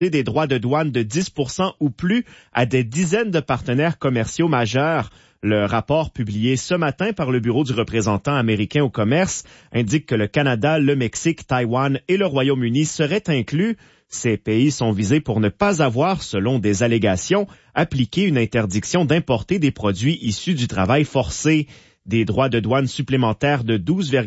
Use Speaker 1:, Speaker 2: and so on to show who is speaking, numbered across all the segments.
Speaker 1: des droits de douane de 10% ou plus à des dizaines de partenaires commerciaux majeurs. Le rapport publié ce matin par le Bureau du représentant américain au commerce indique que le Canada, le Mexique, Taïwan et le Royaume-Uni seraient inclus. Ces pays sont visés pour ne pas avoir, selon des allégations, appliqué une interdiction d'importer des produits issus du travail forcé. Des droits de douane supplémentaires de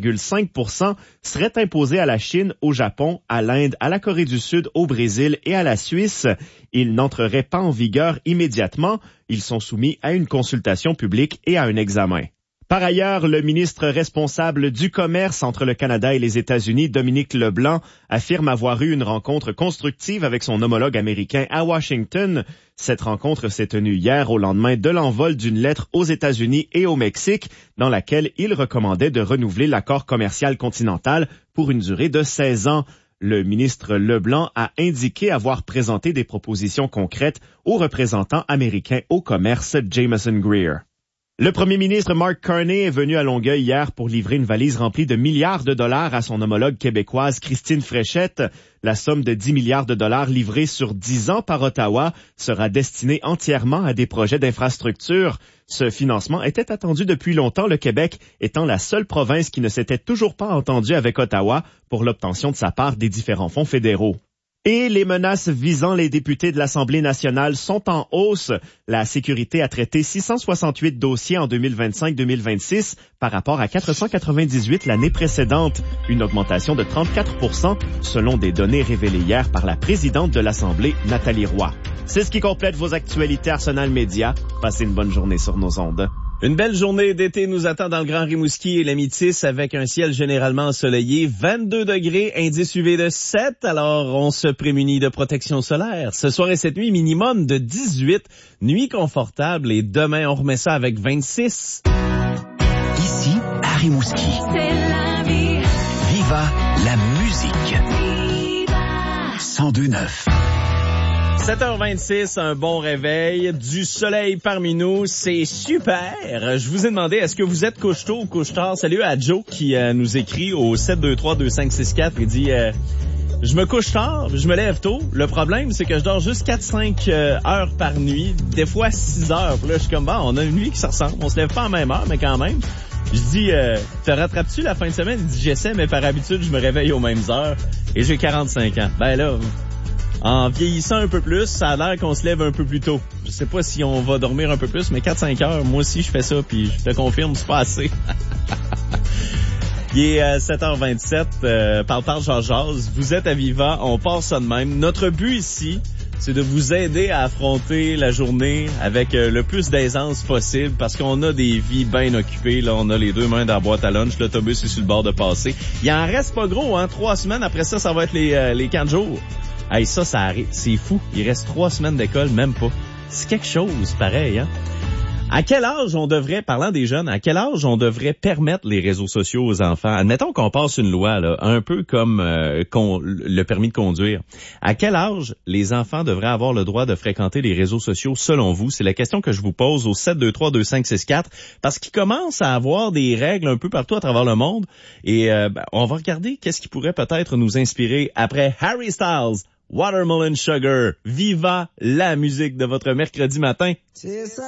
Speaker 1: 12,5% seraient imposés à la Chine, au Japon, à l'Inde, à la Corée du Sud, au Brésil et à la Suisse. Ils n'entreraient pas en vigueur immédiatement. Ils sont soumis à une consultation publique et à un examen. Par ailleurs, le ministre responsable du commerce entre le Canada et les États-Unis, Dominique Leblanc, affirme avoir eu une rencontre constructive avec son homologue américain à Washington. Cette rencontre s'est tenue hier au lendemain de l'envol d'une lettre aux États-Unis et au Mexique, dans laquelle il recommandait de renouveler l'accord commercial continental pour une durée de 16 ans. Le ministre Leblanc a indiqué avoir présenté des propositions concrètes au représentant américain au commerce, Jameson Greer. Le premier ministre Mark Carney est venu à Longueuil hier pour livrer une valise remplie de milliards de dollars à son homologue québécoise Christine Fréchette. La somme de 10 milliards de dollars livrée sur 10 ans par Ottawa sera destinée entièrement à des projets d'infrastructure. Ce financement était attendu depuis longtemps, le Québec étant la seule province qui ne s'était toujours pas entendue avec Ottawa pour l'obtention de sa part des différents fonds fédéraux. Et les menaces visant les députés de l'Assemblée nationale sont en hausse. La sécurité a traité 668 dossiers en 2025-2026 par rapport à 498 l'année précédente, une augmentation de 34% selon des données révélées hier par la présidente de l'Assemblée, Nathalie Roy. C'est ce qui complète vos actualités Arsenal Média. Passez une bonne journée sur nos ondes.
Speaker 2: Une belle journée d'été nous attend dans le Grand Rimouski et la Métis avec un ciel généralement ensoleillé, 22 degrés, indice UV de 7, alors on se prémunit de protection solaire. Ce soir et cette nuit, minimum de 18, nuit confortable et demain on remet ça avec 26.
Speaker 3: Ici, à Rimouski. C'est la vie. Viva la musique. Viva. 102.9.
Speaker 2: 7h26, un bon réveil, du soleil parmi nous, c'est super. Je vous ai demandé, est-ce que vous êtes couche-tôt ou couche-tard? Salut à Joe qui nous écrit au 723-2564. Il dit, je me couche tard, je me lève tôt. Le problème, c'est que je dors juste 4-5 heures par nuit, des fois 6 heures. Puis là, je suis comme, bon, on a une nuit qui se ressemble. On se lève pas à la même heure, mais quand même. Je dis, te rattrapes-tu la fin de semaine? Il dit, j'essaie, mais par habitude, je me réveille aux mêmes heures. Et j'ai 45 ans. Ben là... En vieillissant un peu plus, ça a l'air qu'on se lève un peu plus tôt. Je sais pas si on va dormir un peu plus, mais 4-5 heures, moi aussi je fais ça, puis je te confirme, c'est pas assez. Il est 7h27, parle jase. Vous êtes à Viva, on passe ça de même. Notre but ici, c'est de vous aider à affronter la journée avec le plus d'aisance possible, parce qu'on a des vies bien occupées. Là, on a les deux mains dans la boîte à lunch, l'autobus est sur le bord de passer. Il en reste pas gros, 3 semaines. Après ça, ça va être les 4 jours. Hey, ça arrive. C'est fou. Il reste 3 semaines d'école, même pas. C'est quelque chose, pareil, À quel âge on devrait, parlant des jeunes, à quel âge on devrait permettre les réseaux sociaux aux enfants? Admettons qu'on passe une loi, là, un peu comme le permis de conduire. À quel âge les enfants devraient avoir le droit de fréquenter les réseaux sociaux, selon vous? C'est la question que je vous pose au 723-2564, parce qu'il commence à avoir des règles un peu partout à travers le monde. Et on va regarder qu'est-ce qui pourrait peut-être nous inspirer après Harry Styles. Watermelon Sugar, viva la musique de votre mercredi matin. C'est ça.